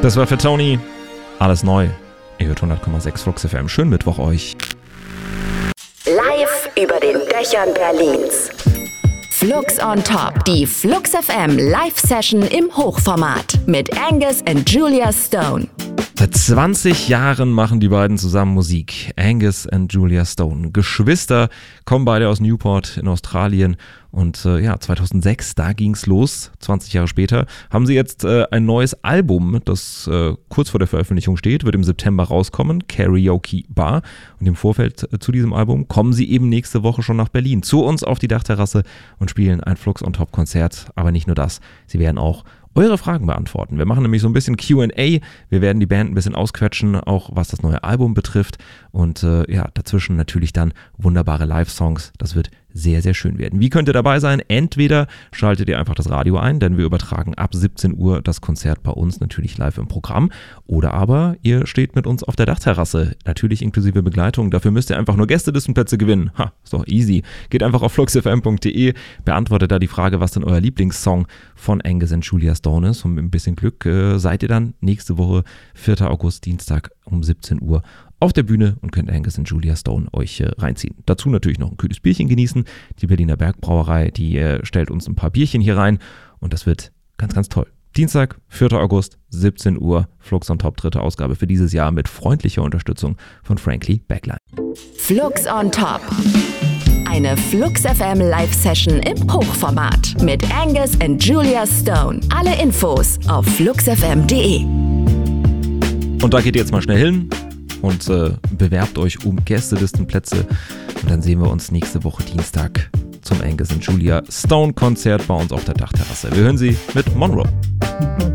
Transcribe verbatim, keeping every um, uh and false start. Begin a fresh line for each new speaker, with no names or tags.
Das war für Tony. Alles neu. Ihr hört hundert Komma sechs Flux F M. Schönen Mittwoch euch.
Live über den Dächern Berlins. Flux on Top, die Flux F M Live-Session im Hochformat mit Angus und Julia Stone.
Seit zwanzig Jahren machen die beiden zusammen Musik. Angus und Julia Stone. Geschwister, kommen beide aus Newport in Australien. Und äh, ja, zweitausendsechs, da ging's los. zwanzig Jahre später haben sie jetzt äh, ein neues Album, das äh, kurz vor der Veröffentlichung steht, wird im September rauskommen, Karaoke Bar. Und im Vorfeld äh, zu diesem Album kommen sie eben nächste Woche schon nach Berlin zu uns auf die Dachterrasse und spielen ein Flux on Top Konzert. Aber nicht nur das, sie werden auch eure Fragen beantworten. Wir machen nämlich so ein bisschen Q and A. Wir werden die Band ein bisschen ausquetschen, auch was das neue Album betrifft. Und äh, ja, dazwischen natürlich dann wunderbare Live-Songs. Das wird sehr, sehr schön werden. Wie könnt ihr dabei sein? Entweder schaltet ihr einfach das Radio ein, denn wir übertragen ab siebzehn Uhr das Konzert bei uns natürlich live im Programm. Oder aber ihr steht mit uns auf der Dachterrasse, natürlich inklusive Begleitung. Dafür müsst ihr einfach nur Gästelistenplätze gewinnen. Ha, ist doch easy. Geht einfach auf flux f m punkt d e, beantwortet da die Frage, was denn euer Lieblingssong von Angus und Julia Stone ist. Und mit ein bisschen Glück äh, seid ihr dann nächste Woche, vierter August, Dienstag um siebzehn Uhr auf der Bühne und könnt Angus und Julia Stone euch äh, reinziehen. Dazu natürlich noch ein kühles Bierchen genießen. Die Berliner Bergbrauerei, die äh, stellt uns ein paar Bierchen hier rein und das wird ganz, ganz toll. Dienstag, vierter August, siebzehn Uhr, Flux on Top, dritte Ausgabe für dieses Jahr mit freundlicher Unterstützung von Frankly Backline.
Flux on Top. Eine Flux F M Live-Session im Hochformat mit Angus und Julia Stone. Alle Infos auf flux f m punkt d e.
Und da geht ihr jetzt mal schnell hin und äh, bewerbt euch um Gästelistenplätze. Und dann sehen wir uns nächste Woche Dienstag zum Angus und Julia Stone Konzert bei uns auf der Dachterrasse. Wir hören sie mit Monroe.